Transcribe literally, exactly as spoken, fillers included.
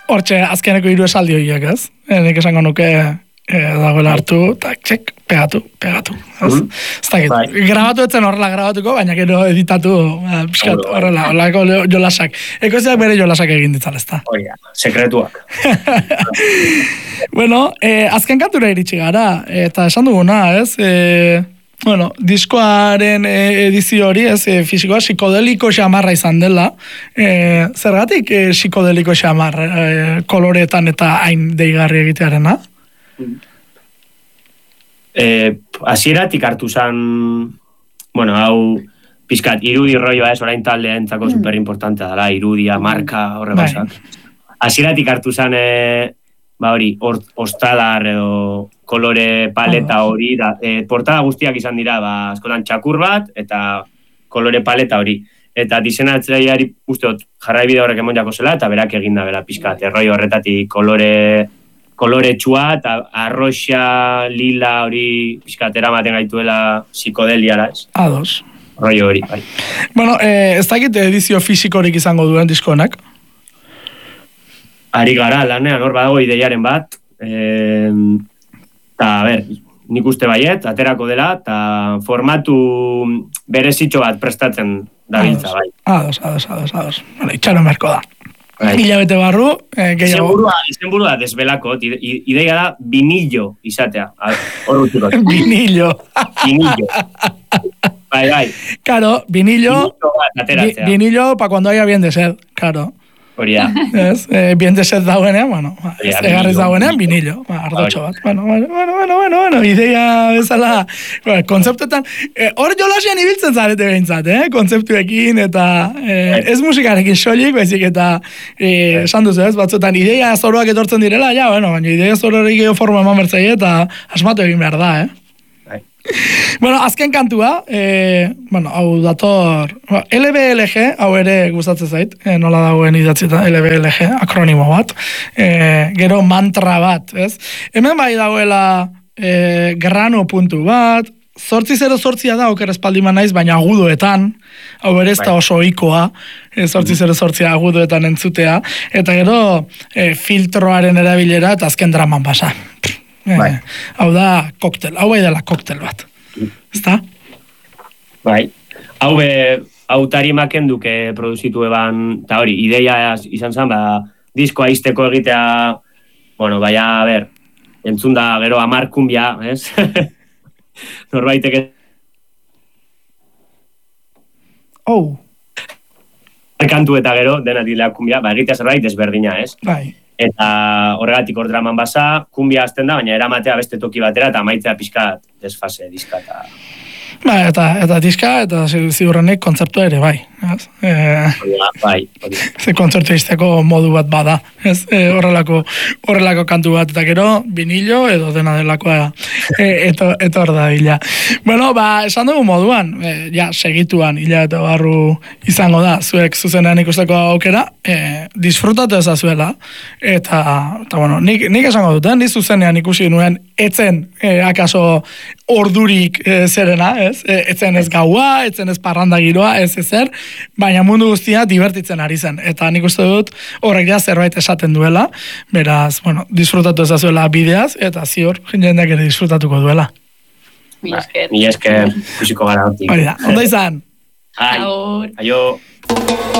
hortxe azkeneko hiru esaldi horiek, ez? E, nik esango nuke e, dagoela hartu, eta txek, pegatu, pegatu. Ez mm. dakit, bai. Grabatu etzen horrela grabatuko, baina gero editatu uh, piskat horrela, horrelako jolasak. Ekoziak bere jolasak egin ditzal, ez da? Oia, sekretuak. Bueno, eh, azken kantura iritsi gara, eta esan duguna, ez? Eh, bueno, diskoaren edizio hori, ez, fisikoa, psikodeliko xamarra izan dela. Eh, zergatik eh, psikodeliko xamar eh, koloreetan eta hain deigarri egitearena? Eh, asieratik hartu zan, bueno, hau pizkat, irudi rolloa ez, orain taldea entzako mm. superimportantea dela, irudia, marka, horre basak. Asieratik hartu zan, eh, ba hori, ostradar edo kolore paleta hori, da, e, portada guztiak izan dira, ba, askotan txakur bat, eta kolore paleta hori. Eta diseinatzaileari usteot jarraibide horrek emon jako zela, eta berak eginda bera pizkat, erroi horretatik kolore kolore txua, eta arroxa, lila hori pizkat eramaten gaituela psikodeliara, ez? Ados. Roi hori, bai. Bueno, eh, ez dakit edizio fisikorik izango duen diskonak? Ari gara, lanean, hor badago ideiaren bat, eh, eta, a ber, nik uste baiet, aterako dela, eta formatu berezitxo bat prestatzen dabiltza, bai. Ados, ados, ados, ados. Vale, itxaron merko da. Bai. Hilabete barru, eh, gehiago. Izenburua, izenburua desbelako, ideia da vinillo izatea. Hor gutxiko. Vinillo. Vinillo. Bai, bai. Claro, vinillo. Vinillo, vi, vinillo pa cuando haya bien de ser, claro. Horia. Es, eh, bien de set dagoenean, bueno, egarriz dagoenean, vinillo, ba, ardotxo bat. Bueno, bueno, bueno, bueno, bueno, bueno, ideia bezala, bueno, kontzeptuetan, hor eh, jolasian ibiltzen zarete behintzat, eh, kontzeptuekin, eta eh, ez musikarekin soilik, baizik, eta eh, esan duzu, ez, batzuetan, ideia zoroak etortzen direla, ja, bueno, baina ideia zororik gehiago forma eman bertzaile, eta asmatu egin behar da, eh. Bueno, azken kantua, eh, bueno, hau dator, L B L G, hau ere gustatzen zait, eh, nola dagoen idatzita, L B L G, akronimo bat, eh, gero mantra bat, ez? Hemen bai dagoela eh, grano puntu bat, zortzi zero zortzia da, oker espaldiman naiz, baina agudoetan, hau ere ez da oso ohikoa, eh, zortzi zero zortzia agudoetan entzutea, eta gero eh, filtroaren erabilera eta azken draman basa. Bai. Eh, hau da koktel, hau bai dela koktel bat. Ezta? Bai. Hau be, hau tarimaken duke produzitu eban, eta hori, ideia izan zen, ba, diskoa izteko egitea, bueno, baina, a ber, entzun da gero amar kumbia, ez? Norbaitek ez. Oh. Kantu eta gero, dena dilea kumbia, ba, egitea zerbait desberdina, ez? Bai. Eta horregatik hor draman basa, kumbia azten da, baina eramatea beste toki batera, eta maitzea pixkat desfase diska eta... Ba, eta, eta diska, eta ziurrenek kontzertua ere, bai. Ez? E, bai, bai. Ze kontzertu izteko modu bat bada. Ez? E, horrelako, horrelako kantu bat, eta gero, vinilo edo dena delakoa e, eto, eto hor da bila. Bueno, ba, esan dugu moduan, e, ja, segituan, hila eta barru izango da, zuek zuzenean ikusteko aukera, e, disfrutatu ezazuela, eta, eta bueno, nik, nik esango duten, nik zuzenean ikusi nuen, etzen, e, akaso, ordurik e, zerena, ez? E, etzen ez gaua, etzen ez parranda giroa, ez ezer, baina mundu guztia divertitzen ari zen. Eta nik uste dut horrek ja zerbait esaten duela, beraz, bueno, disfrutatu ezazuela bideaz, eta zior, jendeak ere disfrutatuko duela. Mi esker. Mi esker, fiziko gara hortik. Oida, ondo izan. Hai, aio.